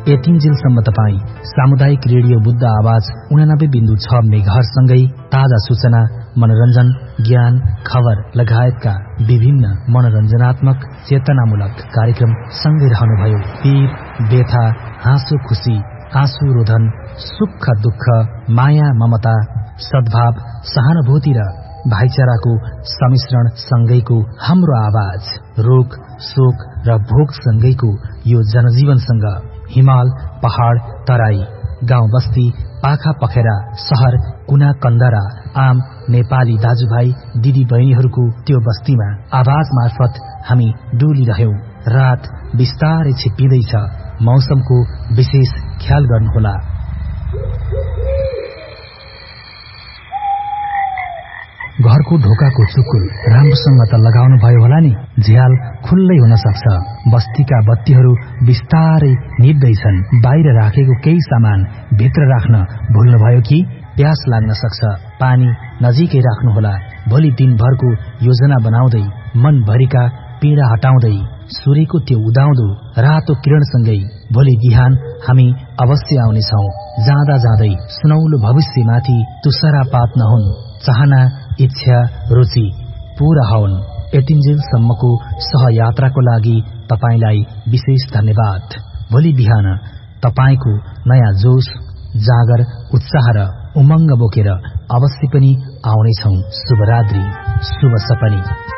यतिन्जेलसम्म तपाईँ सामुदायिक रेडियो बुद्ध आवाज 89.6 मेगाहर्जसँगै ताजा सूचना, मनोरञ्जन, ज्ञान, खबर लगायतका विभिन्न मनोरञ्जनात्मक चेतनामूलक कार्यक्रम सँगै रहनुभयो। पीर, व्यथा, हाँसो खुशी, आँसु रोधन, सुख दुःख, माया ममता, सद्भाव, सहानुभूति र भाइचाराको सम्मिश्रण सँगैको हाम्रो आवाज, रोग, शोक र भोग सँगैको यो जनजीवनसँग हिमाल, पहाड, तराई, गाउँ बस्ती, पाखा पखेरा, शहर, कुना कन्दरा, आम नेपाली दाजुभाइ दिदी बहिनीहरूको त्यो बस्तीमा आवाज मार्फत हामी डुलिरह्यौं। रात बिस्तारै छिप्पिँदैछ, मौसमको विशेष ख्याल गर्नुहोला। घरको ढोकाको चुकुल राम्रोसँग त लगाउनु भयो होला नि, झ्याल खुल्लै हुन सक्छ। बस्तीका बत्तीहरू बिस्तारै निप्दैछन्। बाहिर राखेको केही सामान भित्र राख्न भुल्नुभयो कि? प्यास लाग्न सक्छ, पानी नजिकै राख्नुहोला। भोलि दिनभरको योजना बनाउँदै, मनभरिका पीडा हटाउँदै, सूर्यको त्यो उदाउँदो रातो किरणसँगै भोलि बिहान हामी अवश्य आउनेछौं। जाँदा जाँदै सुनौलो भविष्यमाथि तुषारपात नहुन्, चाहना, इच्छा, रुचि पूरा हुन्। यतिन्जेलसम्मको सहयात्राको लागि तपाईलाई विशेष धन्यवाद। भोलि बिहान तपाईको नयाँ जोश, जागर, उत्साह र उमंग बोकेर अवश्य पनि आउनेछौं। शुभरात्रि, शुभ सपनी।